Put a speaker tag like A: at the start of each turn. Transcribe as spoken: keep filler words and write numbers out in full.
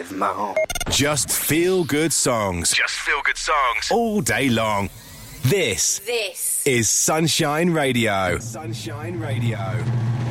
A: rêve marrant.
B: Just feel good songs.
C: Just feel good songs.
B: All day long. This,
D: This
B: is Sunshine Radio. Sunshine Radio.